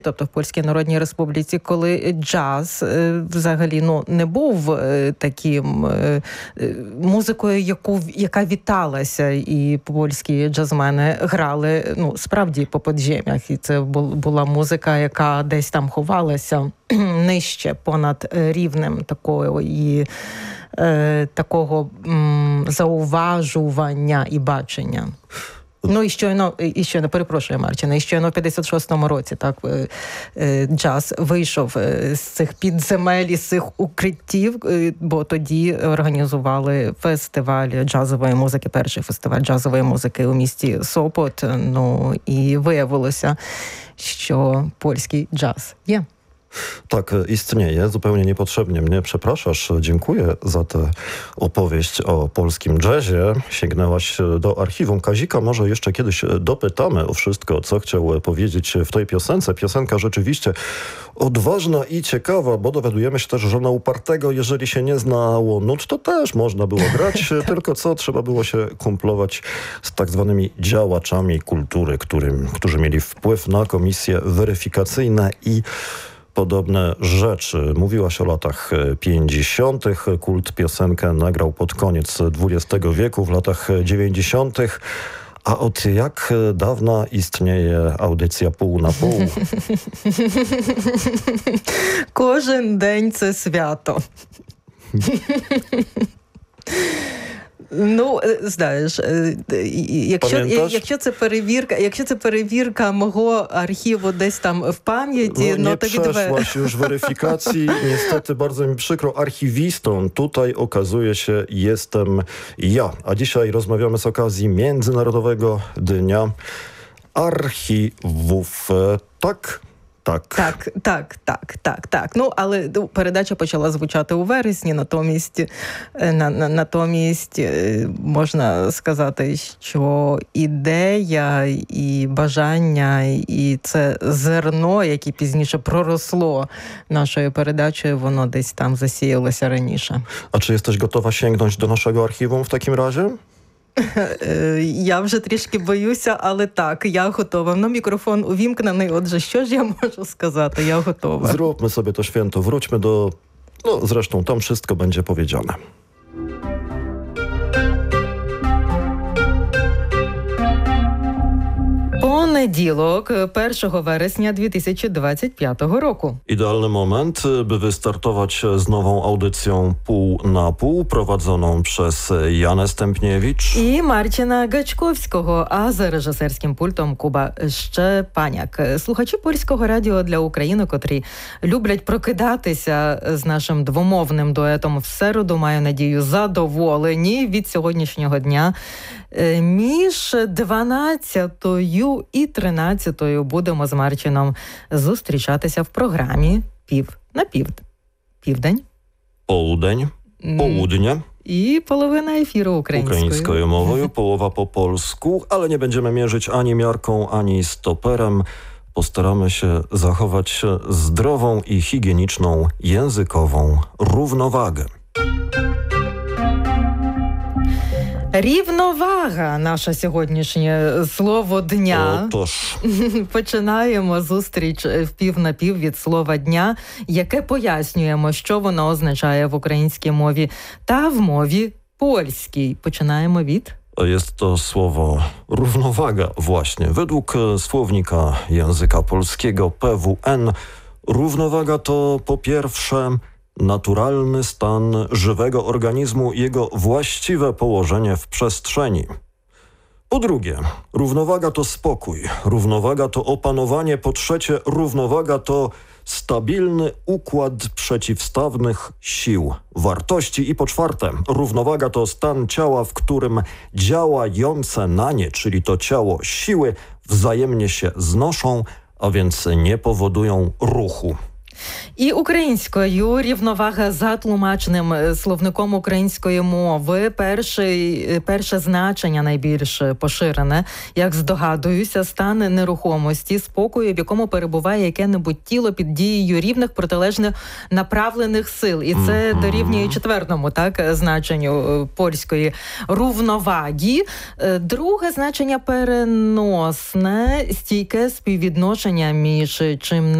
тобто в Польській Народній Республіці, коли джаз взагалі не був таким музикою, яка віталася, і польські джазмени грали справді по подзем'ях. І це була музика, яка десь там ховалася нижче, понад рівнем такого зауважування і бачення. І щойно, перепрошую, Марчина, і щойно в 56-му році джаз вийшов з цих підземель, з цих укриттів, бо тоді організували фестиваль джазової музики, перший фестиваль джазової музики у місті Сопот, і виявилося, що польський джаз є. Tak, istnieje, zupełnie niepotrzebnie mnie przepraszasz. Dziękuję za tę opowieść o polskim jazzie. Sięgnęłaś do archiwum Kazika. Może jeszcze kiedyś dopytamy o wszystko, co chciał powiedzieć w tej piosence. Piosenka rzeczywiście odważna i ciekawa, bo dowiadujemy się też, że na upartego, jeżeli się nie znało nut, to też można było grać, tylko trzeba było się kumplować z tak zwanymi działaczami kultury, którzy mieli wpływ na komisje weryfikacyjne i podobne rzeczy. Mówiłaś o latach 50. Kult piosenkę nagrał pod koniec XX wieku, w latach 90. A od jak dawna istnieje audycja Pół na pół? Кожен день це свято. Знаєш, якщо це перевірка мого архіву десь там в пам'яті, nie przeszłaś już weryfikacji. Niestety, bardzo mi przykro, archiwistą tutaj okazuje się jestem ja. A dzisiaj rozmawiamy z okazji Międzynarodowego Dnia Archiwów. Tak? Так. Але передача почала звучати у вересні, натомість можна сказати, що ідея і бажання, і це зерно, яке пізніше проросло нашою передачею, воно десь там засіялося раніше. A czy jesteś gotowa sięgnąć do naszego archiwum w takim razie? Я вже трішки боюся, але так, я готова. Мікрофон увімкнений, отже, що ж я можу сказати? Я готова. Zróbmy sobie to święto, wróćmy do... zresztą tam wszystko będzie powiedziane. Понеділок, 1 вересня 2025 roku. Idealny moment, by wystartować z nową audycją Pół na pół, prowadzoną przez Janę Stępniewicz і Марчина Гачковського, а за режисерським пультом Куба Щепаняк. Слухачі Польського радіо для України, котрі люблять прокидатися з нашим двомовним дуетом в середу, маю надію, задоволені від сьогоднішнього дня. Між 12-ю і 13-ю будемо з Марчином зустрічатися в програмі Південь. Połudeń, południe. I połowina efiru Ukraińską mową, połowa po polsku, ale nie będziemy mierzyć ani miarką, ani stoperem. Postaramy się zachować zdrową i higieniczną językową równowagę. Рівновага – наше сьогоднішнє слово дня. Отож. Починаємо зустріч в пів на пів від слова дня, яке пояснюємо, що воно означає в українській мові та в mowі польській. Починаємо від... Jest to słowo równowaga właśnie. Według słownika języka polskiego PWN równowaga to po pierwsze naturalny stan żywego organizmu, jego właściwe położenie w przestrzeni. Po drugie, równowaga to spokój, równowaga to opanowanie, po trzecie, równowaga to stabilny układ przeciwstawnych sił, wartości i po czwarte, równowaga to stan ciała, w którym działające na nie, czyli to ciało, siły wzajemnie się znoszą, a więc nie powodują ruchu. І українською рівновага за тлумаченим словником української мови. Перше значення найбільш поширене, як здогадуюся, стан нерухомості, спокою, в якому перебуває яке-небудь тіло під дією рівних протилежних направлених сил. І це дорівнює четвертому, так, значенню польської рівноваги. Друге значення переносне, стійке співвідношення між чим